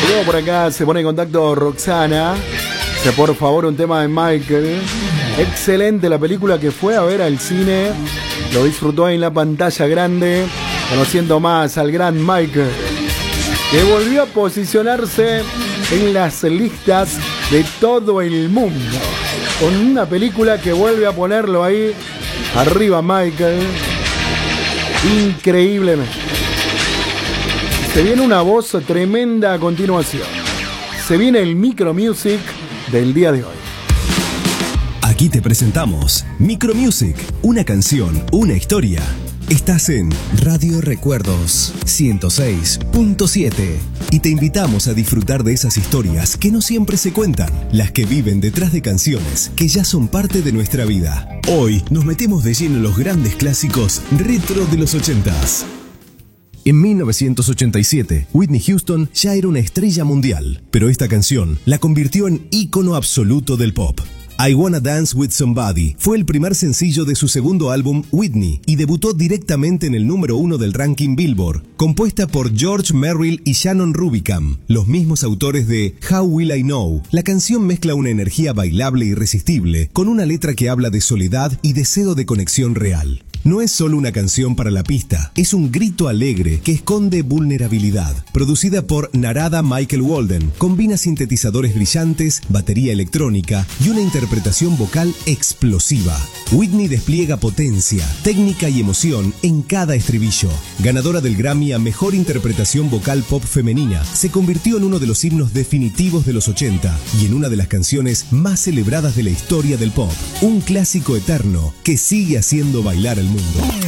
Luego por acá se pone en contacto Roxana. Dice, por favor, un tema de Michael. Excelente la película que fue a ver al cine. Lo disfrutó en la pantalla grande, conociendo más al gran Michael, que volvió a posicionarse en las listas de todo el mundo, con una película que vuelve a ponerlo ahí arriba Michael, increíblemente. Se viene una voz tremenda a continuación. Se viene el Micro Music del día de hoy. Aquí te presentamos Micro Music, una canción, una historia. Estás en Radio Recuerdos 106.7 y te invitamos a disfrutar de esas historias que no siempre se cuentan, las que viven detrás de canciones que ya son parte de nuestra vida. Hoy nos metemos de lleno en los grandes clásicos retro de los 80s. En 1987, Whitney Houston ya era una estrella mundial, pero esta canción la convirtió en ícono absoluto del pop. I Wanna Dance With Somebody fue el primer sencillo de su segundo álbum Whitney y debutó directamente en el número 1 del ranking Billboard, compuesta por George Merrill y Shannon Rubicam, los mismos autores de How Will I Know. La canción mezcla una energía bailable e irresistible con una letra que habla de soledad y deseo de conexión real. No es solo una canción para la pista, es un grito alegre que esconde vulnerabilidad. Producida por Narada Michael Walden, combina sintetizadores brillantes, batería electrónica y una interpretación vocal explosiva. Whitney despliega potencia, técnica y emoción en cada estribillo. Ganadora del Grammy a Mejor Interpretación Vocal Pop Femenina, se convirtió en uno de los himnos definitivos de los 80 y en una de las canciones más celebradas de la historia del pop. Un clásico eterno que sigue haciendo bailar al mundo.